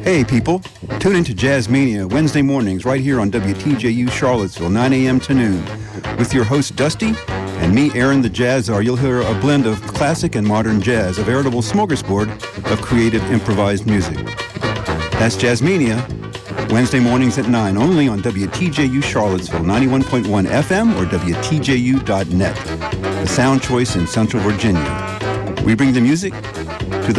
Hey people, tune into Jazzmania Wednesday mornings right here on WTJU Charlottesville, 9 a.m. to noon. With your host Dusty and me, Aaron the Jazz Czar, you'll hear a blend of classic and modern jazz, a veritable smorgasbord of creative improvised music. That's Jazzmania, Wednesday mornings at 9, only on WTJU Charlottesville, 91.1 FM or WTJU.net, the sound choice in Central Virginia. We bring the music